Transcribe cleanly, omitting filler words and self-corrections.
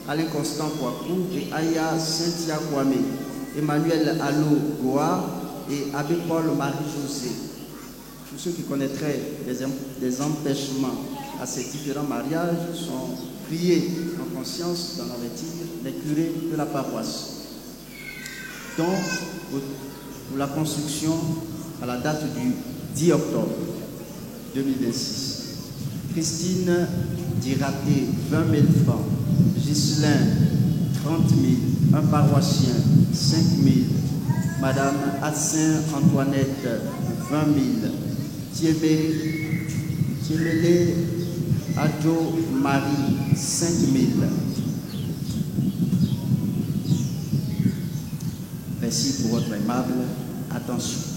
Alain Constant Kouakou et Aya Cynthia Kwame, Emmanuel Allo Goa et Abbé Paul Marie-José. Tous ceux qui connaîtraient des empêchements à ces différents mariages sont priés en conscience d'en avertir les curés de la paroisse. Donc, pour la construction à la date du 10 octobre 2026. Christine Diraté, 20 000 francs. Ghislain, 30 000. Un paroissien, 5 000. Madame Assin Antoinette, 20 000. Thiemele Adjo Marie, 5 000. Merci pour votre aimable attention.